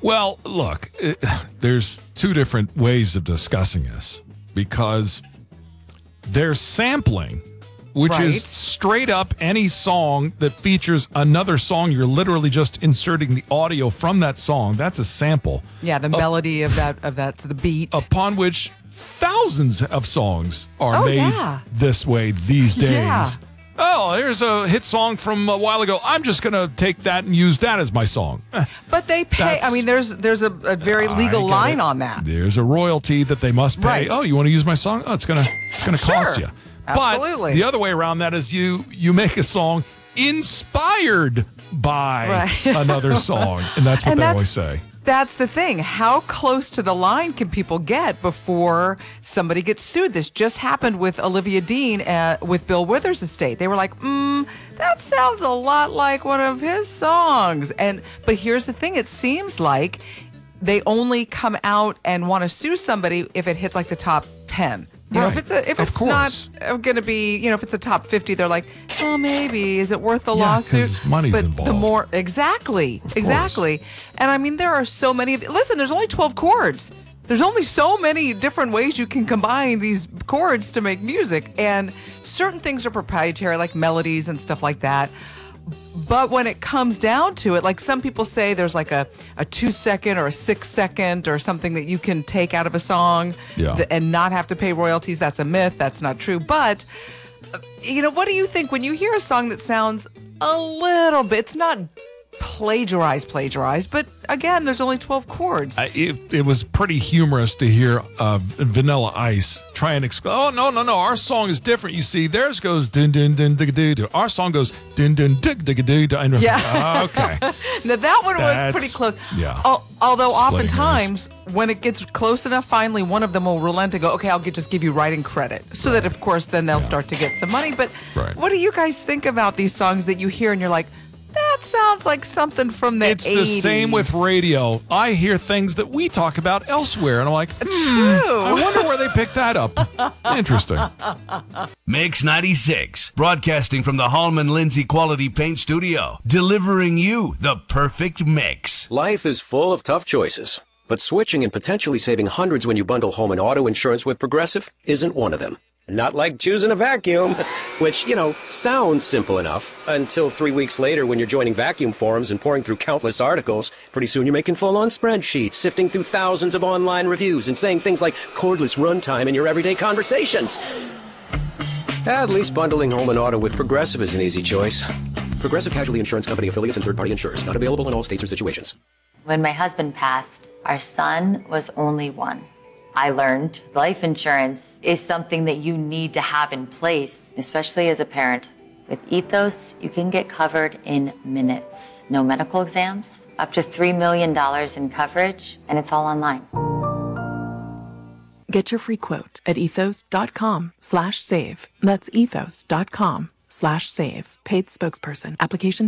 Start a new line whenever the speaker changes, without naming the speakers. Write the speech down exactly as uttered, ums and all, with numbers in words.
Well, look, it, there's two different ways of discussing this because there's sampling, which
Right.
is straight up any song that features another song. You're literally just inserting the audio from that song. That's a sample.
Yeah, the melody of that of that to the beat.
Upon which thousands of songs are
Oh,
made
yeah.
this way these days.
Yeah.
Oh, here's a hit song from a while ago. I'm just going to take that and use that as my song. Eh,
But they pay.
That's-
I mean, there's there's a, a very
I
legal
get
line
it.
on that.
There's a royalty that they must pay.
Right.
Oh, you want to use my song? Oh, it's gonna it's gonna cost
Sure.
you.
Absolutely.
But the other way around that is you you make a song inspired by
Right.
another song, and that's what
And
they
that's-
always say.
That's the thing. How close to the line can people get before somebody gets sued? This just happened with Olivia Dean uh, with Bill Withers' estate. They were like, mm, that sounds a lot like one of his songs. And but here's the thing. It seems like they only come out and want to sue somebody if it hits like the top ten. You know, if
Right.
it's a, if
Of
it's
course.
not going to be, you know, if it's a top fifty, they're like, oh, maybe is it worth the
Yeah,
lawsuit?
'cause money's
but
involved.
the more exactly, exactly. And I mean, there are so many. Listen, there's only twelve chords. There's only so many different ways you can combine these chords to make music, and certain things are proprietary, like melodies and stuff like that. But when it comes down to it, like some people say there's like a, a two second or a six second or something that you can take out of a song
Yeah.
th- and not have to pay royalties. That's a myth. That's not true. But, uh, you know, what do you think when you hear a song that sounds a little bit, it's not plagiarized, plagiarized, but again, there's only twelve chords.
I, it, it was pretty humorous to hear uh, Vanilla Ice try and exclaim, oh, no, no, no, our song is different. You see, theirs goes din, din, din, dig, dig, dig. Our song goes din, din, dig, dig, dig, dig.
Yeah.
Ah, okay.
Now that one was
That's-
pretty close.
yeah.
Al- although
Splitting
oftentimes when it gets close enough, finally one of them will relent and go, "Okay, I'll get, just give you writing credit," so that of course then they'll start to get some money. But
Right.
what do you guys think about these songs that you hear and you're like, "That sounds like something from the
It's
eighties."
the same with radio. I hear things that we talk about elsewhere, and I'm like, hmm,
True.
I wonder where they picked that up. Interesting.
Mix ninety-six, broadcasting from the Hallman Lindsay Quality Paint Studio, delivering you the perfect mix.
Life is full of tough choices, but switching and potentially saving hundreds when you bundle home and auto insurance with Progressive isn't one of them. Not like choosing a vacuum, which, you know, sounds simple enough until three weeks later when you're joining vacuum forums and pouring through countless articles. Pretty soon you're making full-on spreadsheets, sifting through thousands of online reviews and saying things like cordless runtime in your everyday conversations. At least bundling home and auto with Progressive is an easy choice. Progressive Casualty Insurance Company affiliates and third-party insurers. Not available in all states or situations.
When my husband passed, our son was only one. I learned life insurance is something that you need to have in place, especially as a parent. With Ethos, you can get covered in minutes. No medical exams, up to three million dollars in coverage, and it's all online.
Get your free quote at ethos.com slash save. That's ethos.com slash save. Paid spokesperson. Application